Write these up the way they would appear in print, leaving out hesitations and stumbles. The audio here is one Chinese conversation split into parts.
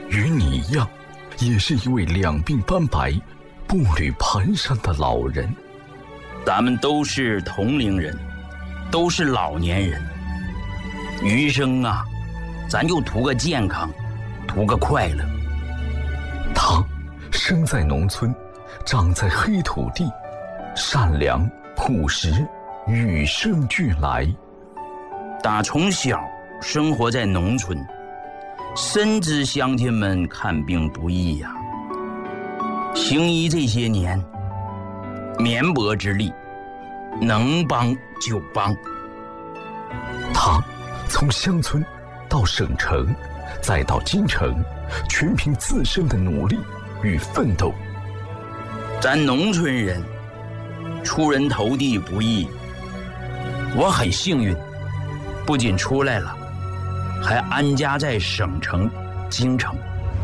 与你一样，也是一位两鬓斑白、步履蹒跚的老人。 咱们都是同龄人，都是老年人，余生啊，咱就图个健康，图个快乐。 他生在农村，长在黑土地，善良朴实，与生俱来。 打从小生活在农村，深知乡亲们看病不易呀。行医这些年，绵薄之力，能帮就帮。 他从乡村到省城，再到京城，全凭自身的努力与奋斗。 咱农村人出人头地不易，我很幸运，不仅出来了，还安家在省城京城。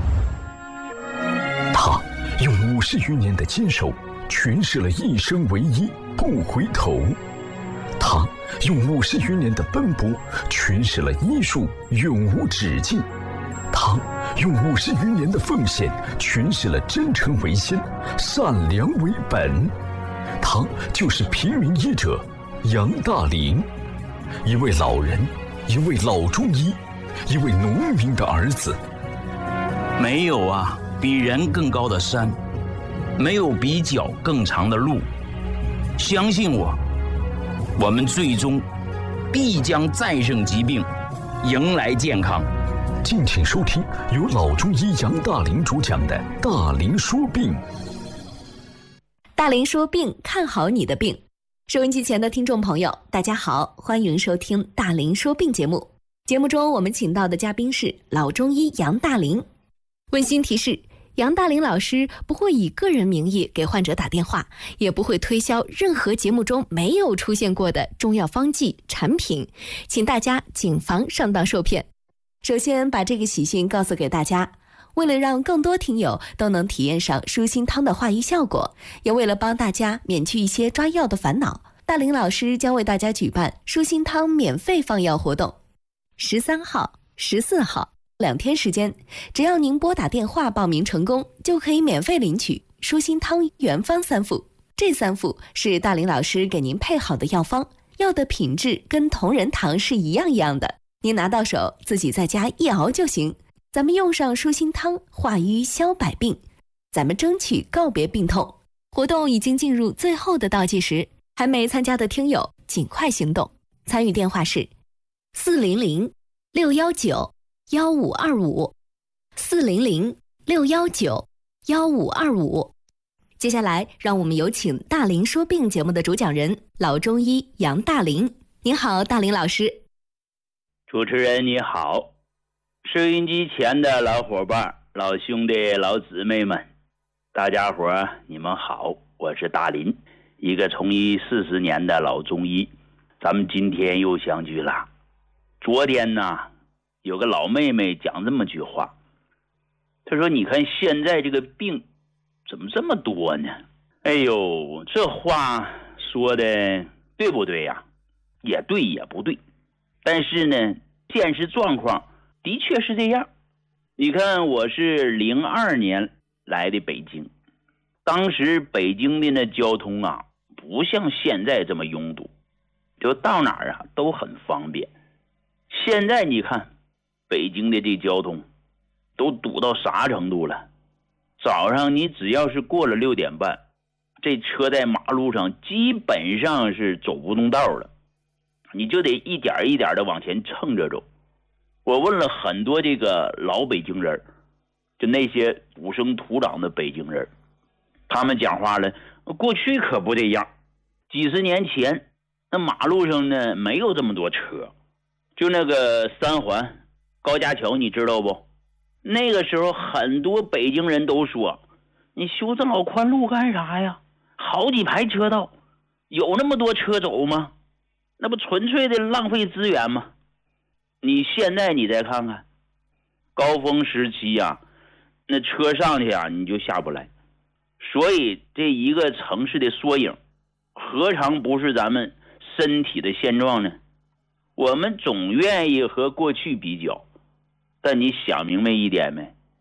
他用50余年的坚守诠释了一生唯一不回头，他用50余年的奔波诠释了医术永无止境，他用50余年的奉献诠释了真诚为先，善良为本。他就是平民医者杨大林，一位老人，一位老中医，一位农民的儿子。 没有啊比人更高的山，没有比脚更长的路。相信我，我们最终必将战胜疾病，迎来健康。 敬请收听由老中医杨大林主讲的《大林说病》。 大林说病，看好你的病。收音机前的听众朋友，大家好，欢迎收听大林说病节目。节目中我们请到的嘉宾是老中医杨大林。温馨提示，杨大林老师不会以个人名义给患者打电话，也不会推销任何节目中没有出现过的中药方剂产品，请大家谨防上当受骗。首先把这个喜讯告诉给大家，为了让更多听友都能体验上舒心汤的化瘀效果，也为了帮大家免去一些抓药的烦恼，大林老师将为大家举办舒心汤免费放药活动。13号、14号2天时间，只要您拨打电话报名成功，就可以免费领取舒心汤原方3副。这3副是大林老师给您配好的药方，药的品质跟同仁堂是一样的，您拿到手自己在家一熬就行。咱们用上舒心汤，化瘀消百病，咱们争取告别病痛。活动已经进入最后的倒计时，还没参加的听友尽快行动。参与电话是400-619-1525 400-619-1525。接下来让我们有请大林说病节目的主讲人老中医杨大林。您好，大林老师。 主持人你好，收音机前的老伙伴、老兄弟、老姊妹们，大家伙你们好，我是大林，一个从医40年的老中医。咱们今天又相聚了。昨天呢，有个老妹妹讲这么句话，她说你看现在这个病怎么这么多呢？哎呦，这话说的对不对呀？也对也不对，但是呢现实状况的确是这样。你看我是02年来的北京，当时北京的那交通啊不像现在这么拥堵，就到哪儿啊都很方便。现在你看北京的这交通都堵到啥程度了？早上你只要是过了6点半，这车在马路上基本上是走不动道了，你就得一点一点的往前蹭着走。我问了很多这个老北京人，就那些土生土长的北京人，他们讲话了，过去可不这样，几十年前那马路上呢没有这么多车，就那个3环高架桥你知道不？那个时候很多北京人都说，你修这老宽路干啥呀？好几排车道，有那么多车走吗？那不纯粹的浪费资源吗？你现在你再看看高峰时期啊，那车上去啊你就下不来。所以这一个城市的缩影何尝不是咱们身体的现状呢？我们总愿意和过去比较，但你想明白一点没？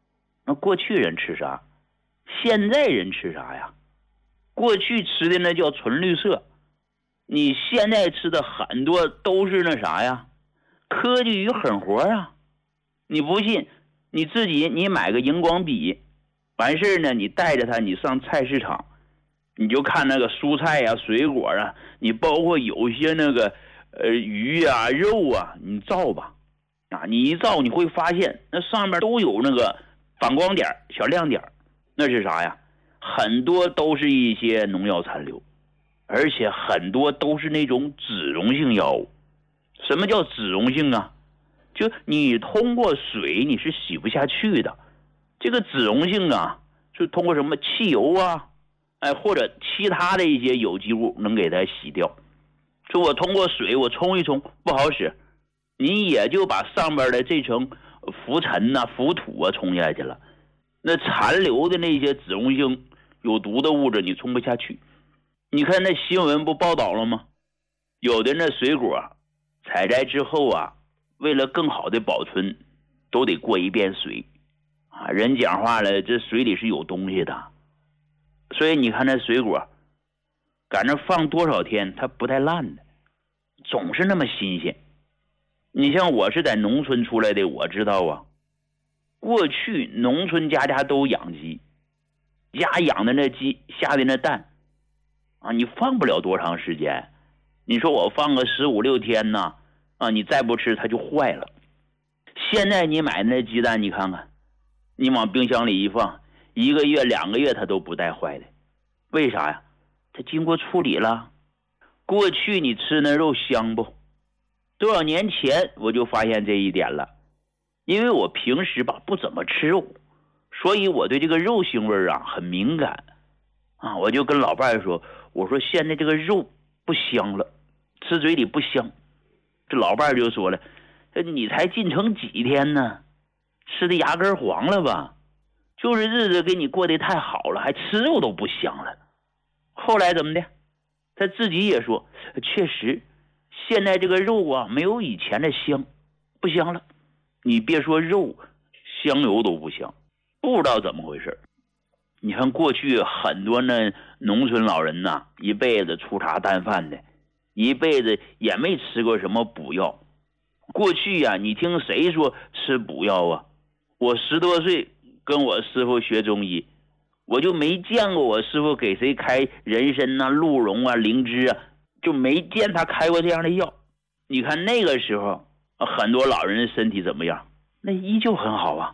那过去人吃啥？现在人吃啥呀？过去吃的那叫纯绿色，你现在吃的很多都是那啥呀？科技与狠活啊！你不信，你自己你买个荧光笔，完事呢，你带着它，你上菜市场，你就看那个蔬菜啊、水果啊，你包括有些那个鱼啊、肉啊，你照吧，啊，你一照你会发现那上面都有那个反光点、小亮点，那是啥呀？很多都是一些农药残留，而且很多都是那种脂溶性药物。什么叫脂溶性啊？就你通过水你是洗不下去的。这个脂溶性啊，是通过什么汽油啊，或者其他的一些有机物能给它洗掉。说我通过水我冲一冲不好使，你也就把上边的这层浮尘啊、浮土啊冲下去了。那残留的那些脂溶性有毒的物质你冲不下去。你看那新闻不报道了吗？有的那水果采摘之后啊，为了更好的保存，都得过一遍水啊。人讲话了，这水里是有东西的，所以你看那水果，赶着放多少天它不带烂的，总是那么新鲜。你像我是在农村出来的，我知道啊，过去农村家家都养鸡，家养的那鸡下的那蛋啊，你放不了多长时间。你说我放个15、16天呢，啊，你再不吃它就坏了。现在你买的那鸡蛋，你看看，你往冰箱里一放，1个月、2个月它都不带坏的。为啥呀？它经过处理了。过去你吃那肉香不？多少年前我就发现这一点了，因为我平时吧不怎么吃肉，所以我对这个肉腥味啊很敏感啊。我就跟老伴儿说，我说现在这个肉不香了，吃嘴里不香。这老伴儿就说了，你才进城几天呢，吃的牙根黄了吧？就是日子给你过得太好了，还吃肉都不香了。后来怎么的？他自己也说，确实现在这个肉啊没有以前的香，不香了。你别说肉，香油都不香，不知道怎么回事。你看过去很多那农村老人呐，一辈子粗茶淡饭的，一辈子也没吃过什么补药。过去呀，你听谁说吃补药啊？我10多岁跟我师傅学中医，我就没见过我师傅给谁开人参啊、鹿茸啊、灵芝啊，就没见他开过这样的药。你看那个时候很多老人身体怎么样？那依旧很好啊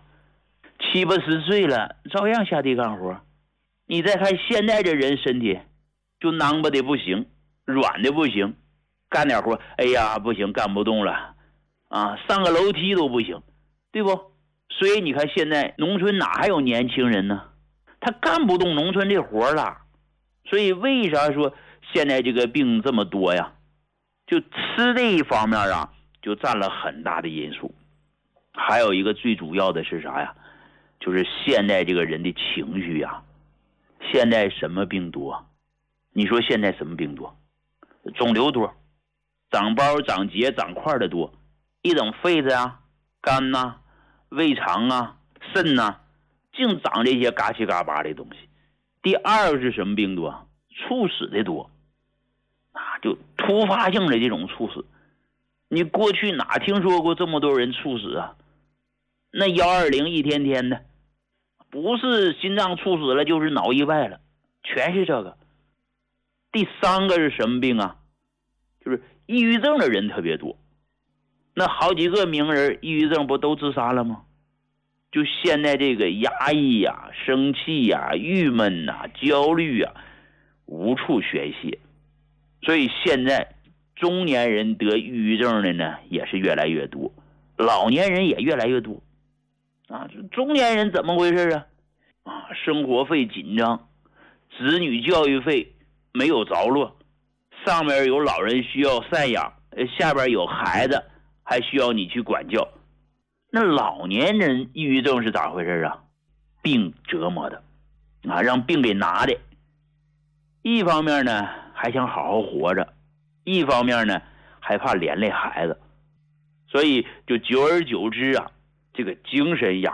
，70、80岁了照样下地干活。你再看现在这人身体就囊巴的不行，软的不行，干点活哎呀不行，干不动了啊，上个楼梯都不行，对不？所以你看现在农村哪还有年轻人呢？他干不动农村这活了。所以为啥说现在这个病这么多呀？就吃这一方面啊，就占了很大的因素。还有一个最主要的是啥呀？就是现在这个人的情绪呀。现在什么病多？你说现在什么病多？肿瘤多，长包、长结、长块的多。一整肺子啊、肝呐、胃肠啊、肾呐，净长这些嘎七嘎巴的东西。第二个是什么病多？猝死的多啊，就突发性的这种猝死。你过去哪听说过这么多人猝死啊？那120一天天的，不是心脏猝死了就是脑意外了，全是这个。第三个是什么病啊？就是抑郁症的人特别多。那好几个名人抑郁症不都自杀了吗？就现在这个压抑呀、生气呀、郁闷呐、焦虑呀，无处宣泄。所以现在中年人得抑郁症的呢也是越来越多，老年人也越来越多啊。中年人怎么回事啊？生活费紧张，子女教育费没有着落，上面有老人需要赡养，下边有孩子还需要你去管教。那老年人抑郁症是咋回事啊？病折磨的啊，让病给拿的。一方面呢还想好好活着，一方面呢还怕连累孩子，所以就久而久之啊，这个精神压